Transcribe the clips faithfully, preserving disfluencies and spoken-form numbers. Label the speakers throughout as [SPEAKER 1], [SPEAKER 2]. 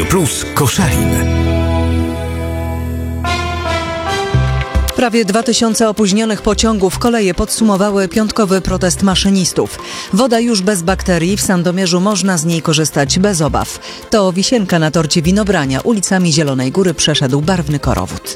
[SPEAKER 1] Radio Plus Koszalin.
[SPEAKER 2] Prawie dwa tysiące opóźnionych pociągów koleje podsumowały piątkowy protest maszynistów. Woda już bez bakterii, w Sandomierzu można z niej korzystać bez obaw. To wisienka na torcie winobrania. Ulicami Zielonej Góry przeszedł barwny korowód.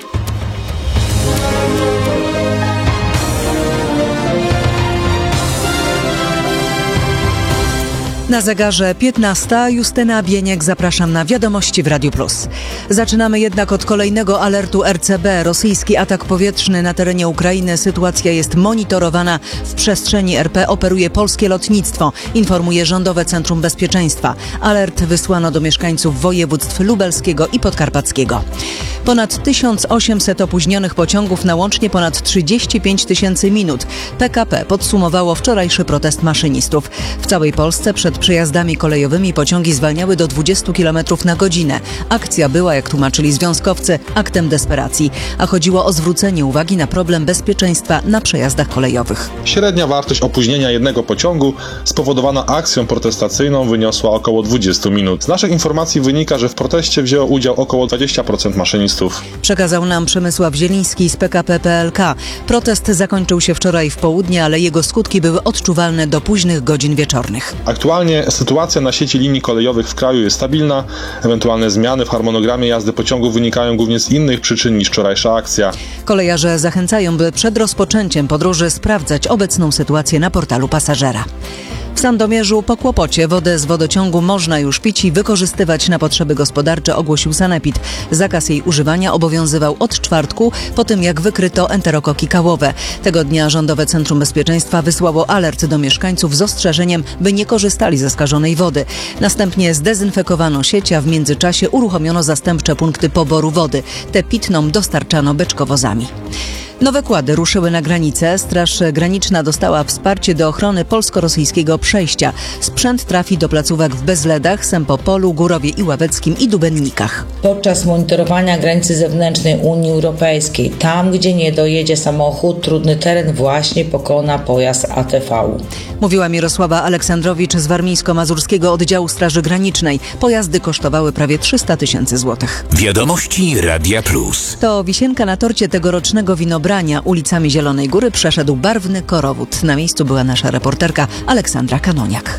[SPEAKER 2] Na zegarze piętnasta. Justyna Bieniek, zapraszam na wiadomości w Radiu Plus. Zaczynamy jednak od kolejnego alertu R C B. Rosyjski atak powietrzny na terenie Ukrainy. Sytuacja jest monitorowana. W przestrzeni R P operuje polskie lotnictwo, informuje Rządowe Centrum Bezpieczeństwa. Alert wysłano do mieszkańców województw lubelskiego i podkarpackiego. Ponad tysiąc osiemset opóźnionych pociągów na łącznie ponad trzydzieści pięć tysięcy minut. P K P podsumowało wczorajszy protest maszynistów. W całej Polsce przed przejazdami kolejowymi pociągi zwalniały do dwudziestu kilometrów na godzinę. Akcja była, jak tłumaczyli związkowcy, aktem desperacji, a chodziło o zwrócenie uwagi na problem bezpieczeństwa na przejazdach kolejowych.
[SPEAKER 3] Średnia wartość opóźnienia jednego pociągu spowodowana akcją protestacyjną wyniosła około dwadzieścia minut. Z naszych informacji wynika, że w proteście wzięło udział około dwadzieścia procent maszynistów.
[SPEAKER 2] Przekazał nam Przemysław Zieliński z P K P P L K. Protest zakończył się wczoraj w południe, ale jego skutki były odczuwalne do późnych godzin wieczornych.
[SPEAKER 3] Aktualnie sytuacja na sieci linii kolejowych w kraju jest stabilna. Ewentualne zmiany w harmonogramie jazdy pociągów wynikają głównie z innych przyczyn niż wczorajsza akcja.
[SPEAKER 2] Kolejarze zachęcają, by przed rozpoczęciem podróży sprawdzać obecną sytuację na portalu pasażera. W Sandomierzu po kłopocie wodę z wodociągu można już pić i wykorzystywać na potrzeby gospodarcze, ogłosił Sanepid. Zakaz jej używania obowiązywał od czwartku, po tym jak wykryto enterokoki kałowe. Tego dnia Rządowe Centrum Bezpieczeństwa wysłało alert do mieszkańców z ostrzeżeniem, by nie korzystali ze skażonej wody. Następnie zdezynfekowano sieć, a w międzyczasie uruchomiono zastępcze punkty poboru wody. Tę pitną dostarczano beczkowozami. Nowe kłady ruszyły na granicę. Straż Graniczna dostała wsparcie do ochrony polsko-rosyjskiego przejścia. Sprzęt trafi do placówek w Bezledach, Sempopolu, Górowie i Ławeckim i Dubennikach.
[SPEAKER 4] Podczas monitorowania granicy zewnętrznej Unii Europejskiej, tam gdzie nie dojedzie samochód, trudny teren właśnie pokona pojazd A T V.
[SPEAKER 2] Mówiła Mirosława Aleksandrowicz z Warmińsko-Mazurskiego Oddziału Straży Granicznej. Pojazdy kosztowały prawie trzysta tysięcy złotych.
[SPEAKER 1] Wiadomości Radia Plus.
[SPEAKER 2] To wisienka na torcie tegorocznego winobrania. Ulicami Zielonej Góry przeszedł barwny korowód. Na miejscu była nasza reporterka Aleksandra Kanoniak.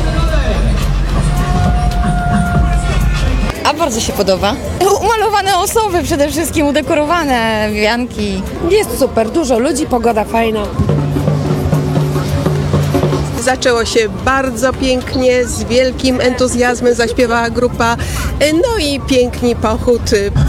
[SPEAKER 5] A bardzo się podoba. Umalowane osoby przede wszystkim, udekorowane wianki.
[SPEAKER 6] Jest super, dużo ludzi, pogoda fajna.
[SPEAKER 7] Zaczęło się bardzo pięknie, z wielkim entuzjazmem zaśpiewała grupa, no i piękny pochód.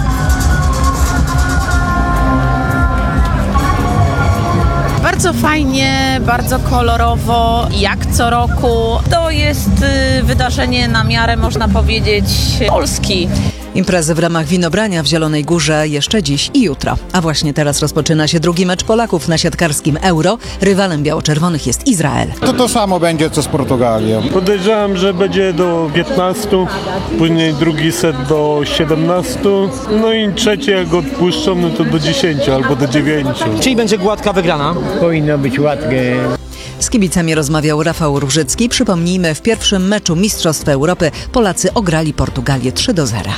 [SPEAKER 8] Bardzo fajnie, bardzo kolorowo, jak co roku. To jest y, wydarzenie na miarę, można powiedzieć, Polski.
[SPEAKER 2] Imprezy w ramach winobrania w Zielonej Górze jeszcze dziś i jutro. A właśnie teraz rozpoczyna się drugi mecz Polaków na siatkarskim Euro. Rywalem biało-czerwonych jest Izrael.
[SPEAKER 9] To to samo będzie co z Portugalią.
[SPEAKER 10] Podejrzewam, że będzie do piętnastu, później drugi set do siedemnastu, no i trzeci jak odpuszczą, no to do dziesięciu albo do dziewięciu.
[SPEAKER 11] Czyli będzie gładka wygrana?
[SPEAKER 12] Powinno być łatwiej.
[SPEAKER 2] Z kibicami rozmawiał Rafał Różycki. Przypomnijmy, w pierwszym meczu Mistrzostw Europy Polacy ograli Portugalię trzy do zera.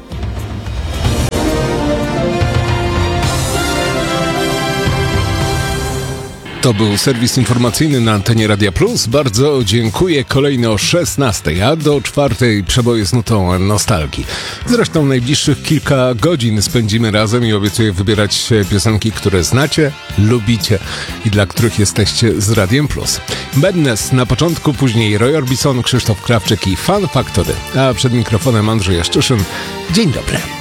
[SPEAKER 13] To był serwis informacyjny na antenie Radia Plus. Bardzo dziękuję. Kolejny o szesnastej, a do czwartej przeboje z nutą nostalgii. Zresztą najbliższych kilka godzin spędzimy razem i obiecuję wybierać piosenki, które znacie, lubicie i dla których jesteście z Radiem Plus. Madness na początku, później Roy Orbison, Krzysztof Krawczyk i Fun Factory. A przed mikrofonem Andrzej Jaszczyszyn. Dzień dobry.